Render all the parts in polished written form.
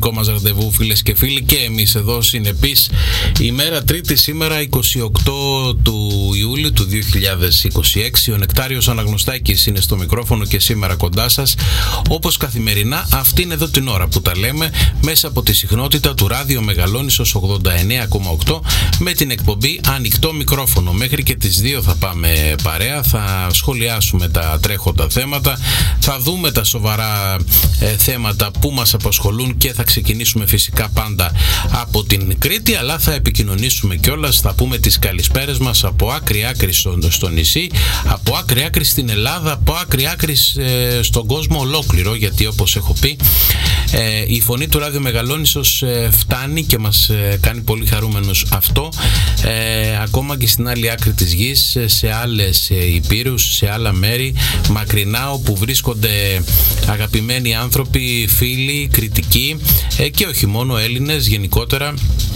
ραδιοφωνικό μας ραντεβού, φίλες και φίλοι, και εμείς εδώ συνεπείς. Ημέρα Τρίτη, σήμερα 28 του Ιούλη του 2026. Ο Νεκτάριος Αναγνωστάκης είναι στο μικρόφωνο και σήμερα κοντά σας. Όπως καθημερινά, αυτή είναι εδώ την ώρα που τα λέμε μέσα από τη συχνότητα του Ράδιο Μεγαλόνισσος 89,8 με την εκπομπή Ανοιχτό Μικρόφωνο. Μέχρι και τις 2 θα πάμε παρέα, θα σχολιάσουμε τα τρέχοντα θέματα, θα δούμε τα σοβαρά θέματα που μας απασχολούν και θα ξεκινήσουμε φυσικά πάντα από την Κρήτη, αλλά θα επικοινωνήσουμε κιόλας, θα πούμε τις καλησπέρες μας από άκρη-άκρη στο νησί, από άκρη-άκρη στην Ελλάδα, από άκρη-άκρη στον κόσμο ολόκληρο, γιατί όπως έχω πει η φωνή του Ράδιο Μεγαλόνισσος φτάνει και μας κάνει πολύ χαρούμενους αυτό, ακόμα και στην άλλη άκρη της γης, σε άλλες υπήρους, σε άλλα μέρη μακρινά, όπου βρίσκονται αγαπημένοι άνθρωποι, φίλοι, κριτικοί και όχι μόνο Έλληνες γενικότερα,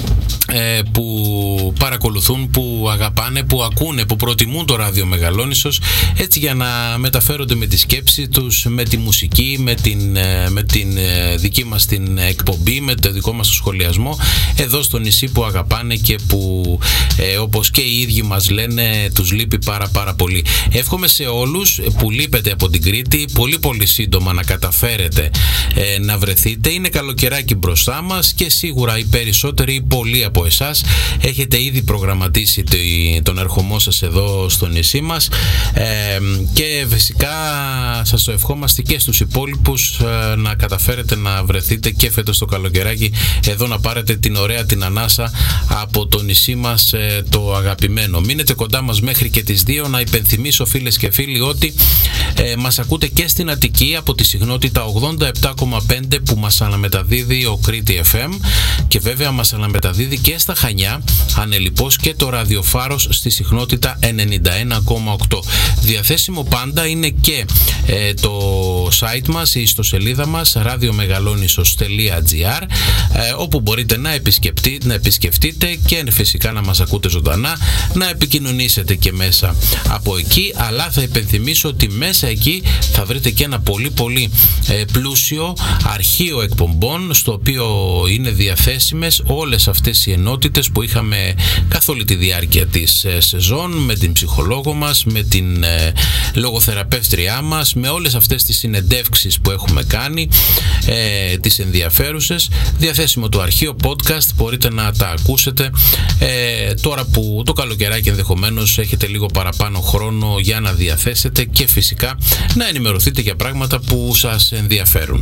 που παρακολουθούν, που αγαπάνε, που ακούνε, που προτιμούν το Ράδιο Μεγαλόνισσος, έτσι για να μεταφέρονται με τη σκέψη τους, με τη μουσική, με την δική μας την εκπομπή, με το δικό μας το σχολιασμό εδώ στο νησί που αγαπάνε και που όπως και οι ίδιοι μας λένε τους λείπει πάρα πολύ. Εύχομαι σε όλους που λείπετε από την Κρήτη πολύ σύντομα να καταφέρετε να βρεθείτε. Είναι καλοκαιράκι μπροστά μας και σίγουρα οι περισσότεροι, οι πολλοί από εσάς έχετε ήδη προγραμματίσει τον ερχομό σας εδώ στο νησί μας, και φυσικά σας το ευχόμαστε και στους υπόλοιπους να καταφέρετε να βρεθείτε και φέτος το καλοκαιράκι εδώ, να πάρετε την ωραία την ανάσα από το νησί μας το αγαπημένο. Μείνετε κοντά μας μέχρι και τις 2. Να υπενθυμίσω, φίλες και φίλοι, ότι μας ακούτε και στην Αττική από τη συχνότητα 87,5 που μας αναμεταδίδει ο Κρήτη FM, και βέβαια μας αναμεταδίδει και στα Χανιά ανελιπώς και το ραδιοφάρος στη συχνότητα 91,8. Διαθέσιμο πάντα είναι και το site μας, η ιστοσελίδα μας radiomegalonissos.gr, όπου μπορείτε να επισκεφτείτε και φυσικά να μας ακούτε ζωντανά, να επικοινωνήσετε και μέσα από εκεί. Αλλά θα υπενθυμίσω ότι μέσα εκεί θα βρείτε και ένα πολύ πλούσιο αρχείο εκπομπών, στο οποίο είναι διαθέσιμες όλες αυτές οι ενότητες που είχαμε καθ' όλη τη διάρκεια της σεζόν, με την ψυχολόγο μας, με την λογοθεραπεύτριά μας, με όλες αυτές τις συνεντεύξεις που έχουμε κάνει, τις ενδιαφέρουσες. Διαθέσιμο το αρχείο podcast, μπορείτε να τα ακούσετε τώρα που το καλοκαιράκι ενδεχομένως έχετε λίγο παραπάνω χρόνο για να διαθέσετε και φυσικά να ενημερωθείτε για πράγματα που σας ενδιαφέρουν.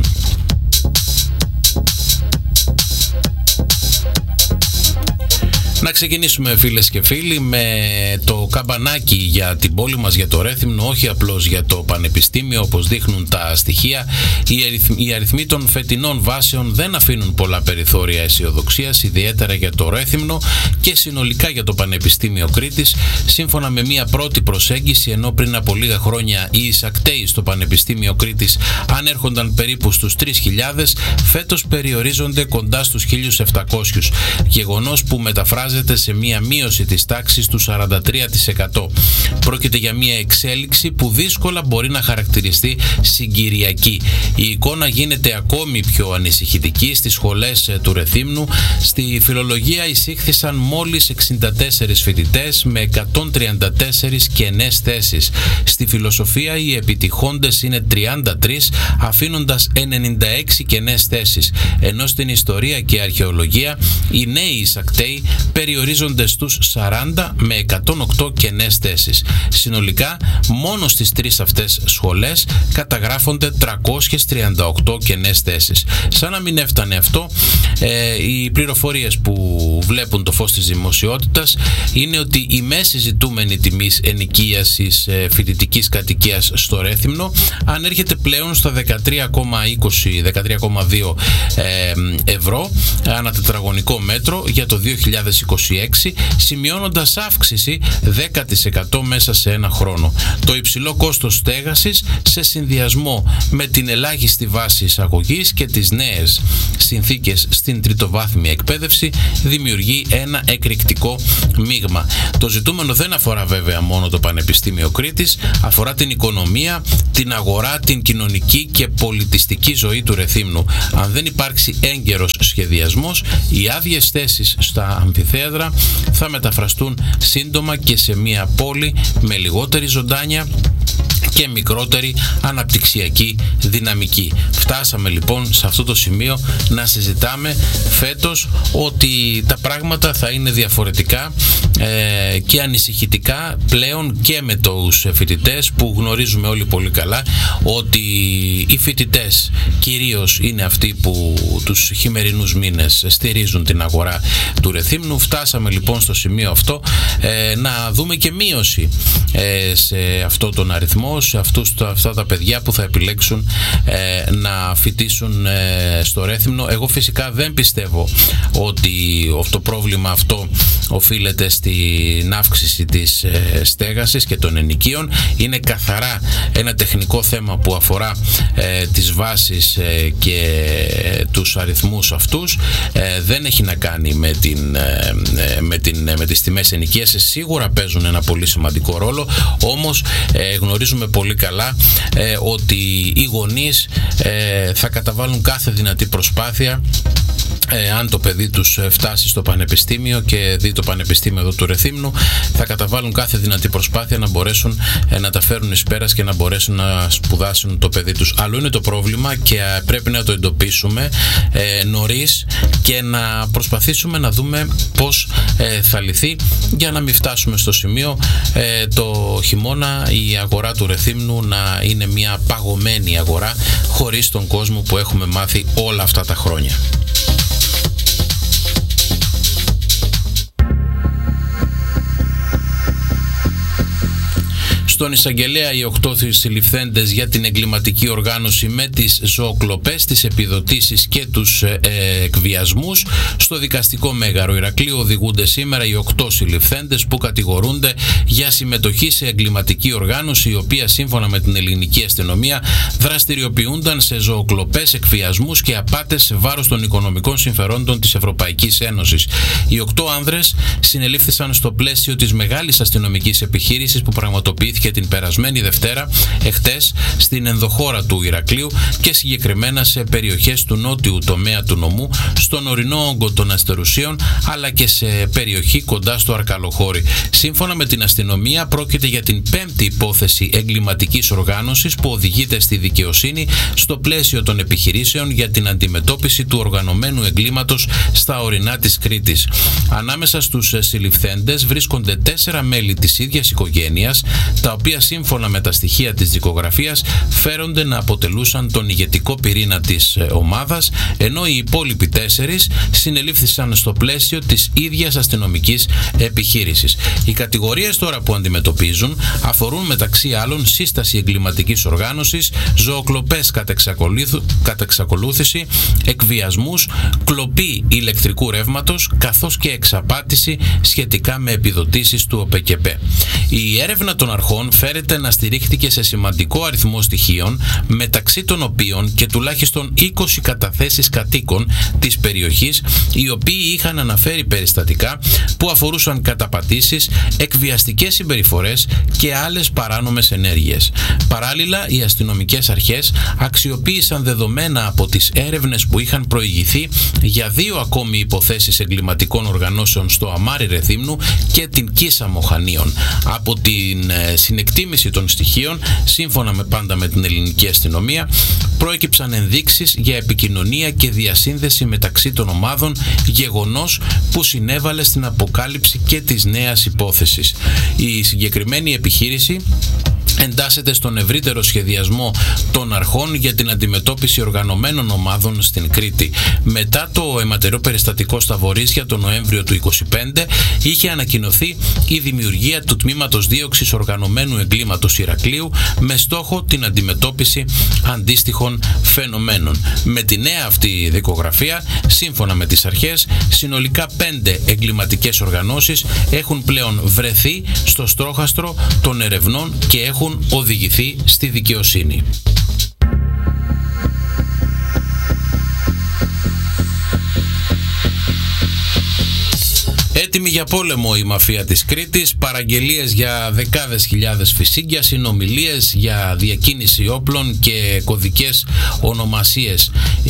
Να ξεκινήσουμε, φίλες και φίλοι, με το καμπανάκι για την πόλη μας, για το Ρέθυμνο, όχι απλώς για το Πανεπιστήμιο όπως δείχνουν τα στοιχεία. Οι αριθμοί των φετινών βάσεων δεν αφήνουν πολλά περιθώρια αισιοδοξίας, ιδιαίτερα για το Ρέθυμνο και συνολικά για το Πανεπιστήμιο Κρήτης. Σύμφωνα με μια πρώτη προσέγγιση, ενώ πριν από λίγα χρόνια οι εισακτέοι στο Πανεπιστήμιο Κρήτης ανέρχονταν περίπου στους 3.000, φέτος περιορίζονται κοντά στους 1.700, γεγονός που μεταφράζεται σε μία μείωση της τάξης του 43%. Πρόκειται για μία εξέλιξη που δύσκολα μπορεί να χαρακτηριστεί συγκυριακή. Η εικόνα γίνεται ακόμη πιο ανησυχητική στις σχολές του Ρεθύμνου. Στη φιλολογία εισήχθησαν μόλις 64 φοιτητές με 134 κενές θέσεις. Στη φιλοσοφία οι επιτυχώντες είναι 33, αφήνοντας 96 κενές θέσεις, ενώ στην ιστορία και αρχαιολογία οι νέοι εισακτέοι περιορίζονται στους 40 με 108 κενές θέσεις. Συνολικά, μόνο στις 3 αυτές σχολές καταγράφονται 338 κενές θέσεις. Σαν να μην έφτανε αυτό, οι πληροφορίες που βλέπουν το φως της δημοσιότητας είναι ότι η μέση ζητούμενη τιμής ενοικίασης φοιτητικής κατοικίας στο Ρέθυμνο ανέρχεται πλέον στα 13,2 ευρώ ανά τετραγωνικό μέτρο για το 2026. 26, σημειώνοντας αύξηση 10% μέσα σε ένα χρόνο. Το υψηλό κόστος στέγασης σε συνδυασμό με την ελάχιστη βάση εισαγωγής και τις νέες συνθήκες στην τριτοβάθμια εκπαίδευση δημιουργεί ένα εκρηκτικό μείγμα. Το ζητούμενο δεν αφορά βέβαια μόνο το Πανεπιστήμιο Κρήτης, αφορά την οικονομία, την αγορά, την κοινωνική και πολιτιστική ζωή του Ρεθύμνου. Αν δεν υπάρξει έγκαιρος σχεδιασμός, οι άδειες θέσεις στα αμφιθέατρα θα μεταφραστούν σύντομα και σε μια πόλη με λιγότερη ζωντάνια και μικρότερη αναπτυξιακή δυναμική. Φτάσαμε λοιπόν σε αυτό το σημείο να συζητάμε φέτος ότι τα πράγματα θα είναι διαφορετικά και ανησυχητικά πλέον και με τους φοιτητές, που γνωρίζουμε όλοι πολύ καλά ότι οι φοιτητές κυρίως είναι αυτοί που τους χειμερινούς μήνες στηρίζουν την αγορά του Ρεθύμνου. Φτάσαμε λοιπόν στο σημείο αυτό να δούμε και μείωση σε αυτό τον αριθμό, σε αυτά τα παιδιά που θα επιλέξουν να φοιτήσουν στο Ρέθυμνο. Εγώ φυσικά δεν πιστεύω ότι το πρόβλημα αυτό οφείλεται στην αύξηση της στέγασης και των ενοικίων. Είναι καθαρά ένα τεχνικό θέμα που αφορά τις βάσεις και τους αριθμούς αυτούς. Δεν έχει να κάνει με τις τιμές ενοικίας. Σίγουρα παίζουν ένα πολύ σημαντικό ρόλο, όμως γνωρίζουμε πολύ καλά ότι οι γονείς θα καταβάλουν κάθε δυνατή προσπάθεια αν το παιδί τους φτάσει στο πανεπιστήμιο και δει το πανεπιστήμιο εδώ του Ρεθύμνου, θα καταβάλουν κάθε δυνατή προσπάθεια να μπορέσουν να τα φέρουν εις πέρας και να μπορέσουν να σπουδάσουν το παιδί τους. Άλλο είναι το πρόβλημα και πρέπει να το εντοπίσουμε νωρίς και να προσπαθήσουμε να δούμε πώς θα λυθεί, για να μην φτάσουμε στο σημείο το χειμώνα η αγορά του Ρεθύμνου να είναι μια παγωμένη αγορά χωρίς τον κόσμο που έχουμε μάθει όλα αυτά τα χρόνια. Στον εισαγγελέα οι 8 συλληφθέντες για την εγκληματική οργάνωση με τις ζωοκλοπές, τις επιδοτήσεις και τους εκβιασμούς στο δικαστικό μέγαρο Ηρακλείου οδηγούνται σήμερα οι 8 συλληφθέντες που κατηγορούνται για συμμετοχή σε εγκληματική οργάνωση, η οποία σύμφωνα με την ελληνική αστυνομία δραστηριοποιούνταν σε ζωοκλοπές, εκβιασμούς και απάτες σε βάρος των οικονομικών συμφερόντων της Ευρωπαϊκής Ένωσης. Οι 8 άνδρες συνελήφθησαν στο πλαίσιο της μεγάλης αστυνομικής επιχείρησης που πραγματοποιήθηκε την περασμένη Δευτέρα, εχτες, στην ενδοχώρα του Ηρακλείου και συγκεκριμένα σε περιοχές του νότιου τομέα του νομού, στον ορεινό όγκο των Αστερουσίων, αλλά και σε περιοχή κοντά στο Αρκαλοχώρι. Σύμφωνα με την αστυνομία, πρόκειται για την 5η υπόθεση εγκληματικής οργάνωσης που οδηγείται στη δικαιοσύνη στο πλαίσιο των επιχειρήσεων για την αντιμετώπιση του οργανωμένου εγκλήματος στα ορεινά της Κρήτης. Ανάμεσα στους συλληφθέντες βρίσκονται 4 μέλη της ίδιας οικογένειας, τα οποία σύμφωνα με τα στοιχεία της δικογραφίας φέρονται να αποτελούσαν τον ηγετικό πυρήνα της ομάδας, ενώ οι υπόλοιποι 4 συνελήφθησαν στο πλαίσιο της ίδιας αστυνομικής επιχείρησης. Οι κατηγορίες τώρα που αντιμετωπίζουν αφορούν μεταξύ άλλων σύσταση εγκληματικής οργάνωσης, ζωοκλοπές κατά εξακολούθηση, εκβιασμούς, κλοπή ηλεκτρικού ρεύματος, καθώς και εξαπάτηση σχετικά με επιδοτήσεις του ΟΠΕΚΕΠΕ. Η έρευνα των αρχών φέρεται να στηρίχθηκε σε σημαντικό αριθμό στοιχείων, μεταξύ των οποίων και τουλάχιστον 20 καταθέσεις κατοίκων της περιοχής, οι οποίοι είχαν αναφέρει περιστατικά που αφορούσαν καταπατήσεις, εκβιαστικές συμπεριφορές και άλλες παράνομες ενέργειες. Παράλληλα, οι αστυνομικές αρχές αξιοποίησαν δεδομένα από τις έρευνες που είχαν προηγηθεί για 2 ακόμη υποθέσεις εγκληματικών οργανώσεων στο Αμάρι Ρεθύμνου και την Κίσαμο Χανίων. Από την συνεκτίμηση των στοιχείων, σύμφωνα πάντα με την ελληνική αστυνομία, προέκυψαν ενδείξεις για επικοινωνία και διασύνδεση μεταξύ των ομάδων, γεγονός που συνέβαλε στην αποκάλυψη και της νέας υπόθεσης. Η συγκεκριμένη επιχείρηση εντάσσεται στον ευρύτερο σχεδιασμό των αρχών για την αντιμετώπιση οργανωμένων ομάδων στην Κρήτη. Μετά το αιματερό περιστατικό στα Βορίσια το Νοέμβριο του 2025 είχε ανακοινωθεί η δημιουργία του Τμήματος Δίωξης Οργανωμένου Εγκλήματος Ηρακλείου με στόχο την αντιμετώπιση αντίστοιχων φαινομένων. Με τη νέα αυτή δικογραφία, σύμφωνα με τις αρχές, συνολικά 5 εγκληματικές οργανώσεις έχουν πλέον βρεθεί στο στόχαστρο των ερευνών και έχουν οδηγηθεί στη δικαιοσύνη. Έτοιμη για πόλεμο η μαφία της Κρήτης, παραγγελίες για δεκάδες χιλιάδες φυσίγγια, συνομιλίες για διακίνηση όπλων και κωδικές ονομασίες.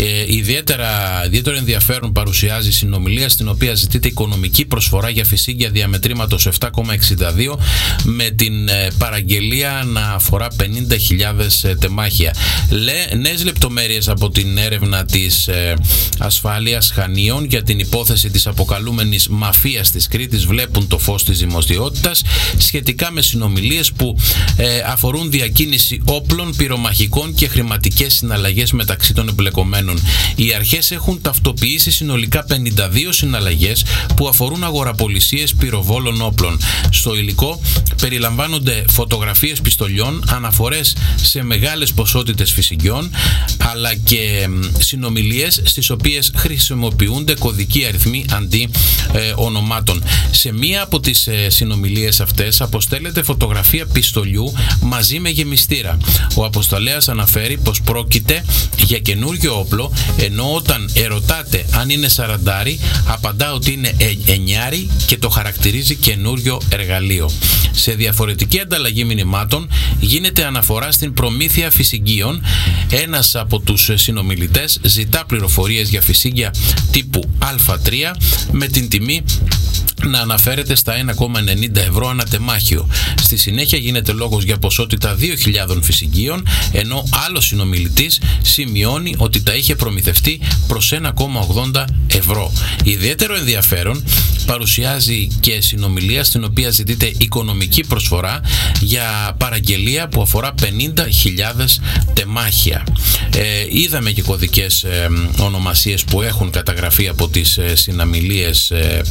Ιδιαίτερο ενδιαφέρον παρουσιάζει η συνομιλία στην οποία ζητείται οικονομική προσφορά για φυσίγγια διαμετρήματος 7,62 με την παραγγελία να αφορά 50.000 τεμάχια. Νέες λεπτομέρειες από την έρευνα της ασφάλειας Χανίων για την υπόθεση της αποκαλούμενης μαφίας της Κρήτης βλέπουν το φως της δημοσιότητας σχετικά με συνομιλίες που αφορούν διακίνηση όπλων, πυρομαχικών και χρηματικές συναλλαγές μεταξύ των εμπλεκομένων. Οι αρχές έχουν ταυτοποιήσει συνολικά 52 συναλλαγές που αφορούν αγοραπολισίες πυροβόλων όπλων. Στο υλικό περιλαμβάνονται φωτογραφίες πιστολιών, αναφορές σε μεγάλες ποσότητες φυσιγγιών, αλλά και συνομιλίες στις οποίες χρησιμοποιούνται κωδικοί αριθμοί αντί ονομάτων. Σε μία από τις συνομιλίες αυτές αποστέλλεται φωτογραφία πιστολιού μαζί με γεμιστήρα. Ο αποσταλέας αναφέρει πως πρόκειται για καινούριο όπλο, ενώ όταν ερωτάται αν είναι σαραντάρι απαντά ότι είναι εννιάρι και το χαρακτηρίζει καινούριο εργαλείο. Σε διαφορετική ανταλλαγή μηνυμάτων γίνεται αναφορά στην προμήθεια φυσιγγίων. Ένας από τους συνομιλητές ζητά πληροφορίες για φυσίγγια τύπου Α3 με την τιμή να αναφέρεται στα 1,90 ευρώ ανά τεμάχιο. Στη συνέχεια γίνεται λόγος για ποσότητα 2.000 φυσιγγίων, ενώ άλλος συνομιλητής σημειώνει ότι τα είχε προμηθευτεί προς 1,80 ευρώ. Ιδιαίτερο ενδιαφέρον παρουσιάζει και συνομιλία στην οποία ζητείται οικονομική προσφορά για παραγγελία που αφορά 50.000 τεμάχια. Είδαμε και κωδικές ονομασίες που έχουν καταγραφεί από τις συναμιλίες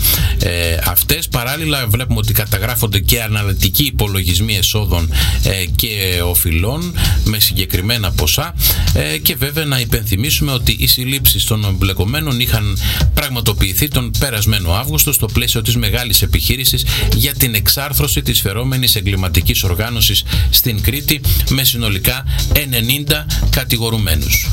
αυτές. Παράλληλα βλέπουμε ότι καταγράφονται και αναλυτικοί υπολογισμοί εσόδων και οφειλών με συγκεκριμένα ποσά και βέβαια να υπενθυμίσουμε ότι οι συλλήψεις των εμπλεκομένων είχαν πραγματοποιηθεί τον περασμένο Αύγουστο στο πλαίσιο της μεγάλης επιχείρησης για την εξάρθρωση της φερόμενης εγκληματικής οργάνωσης στην Κρήτη με συνολικά 90 κατηγορουμένους.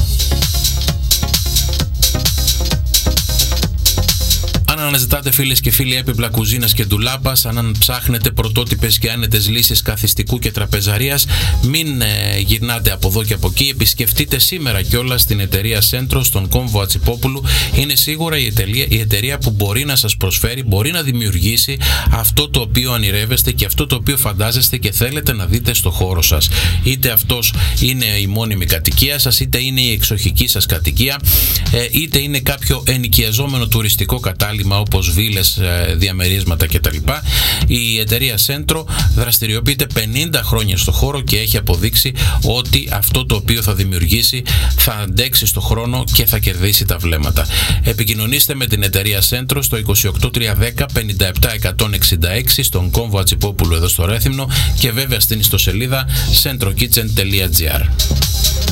Αν αναζητάτε, φίλες και φίλοι, έπιπλα κουζίνας και ντουλάπας, αν ψάχνετε πρωτότυπες και άνετες λύσεις καθιστικού και τραπεζαρίας, μην γυρνάτε από εδώ και από εκεί. Επισκεφτείτε σήμερα κιόλας την εταιρεία Centro στον κόμβο Ατσιπόπουλου. Είναι σίγουρα η εταιρεία που μπορεί να σας προσφέρει, μπορεί να δημιουργήσει αυτό το οποίο ονειρεύεστε και αυτό το οποίο φαντάζεστε και θέλετε να δείτε στο χώρο σας. Είτε αυτός είναι η μόνιμη κατοικία σας, είτε είναι η εξοχική σας κατοικία, είτε είναι κάποιο ενοικιαζόμενο τουριστικό κατάλημα όπως βίλες, διαμερίσματα κτλ. Η εταιρεία Centro δραστηριοποιείται 50 χρόνια στο χώρο και έχει αποδείξει ότι αυτό το οποίο θα δημιουργήσει θα αντέξει στο χρόνο και θα κερδίσει τα βλέμματα. Επικοινωνήστε με την εταιρεία Centro στο 28310 57166 στον κόμβο Ατσιπόπουλου εδώ στο Ρέθυμνο και βέβαια στην ιστοσελίδα centrokitchen.gr.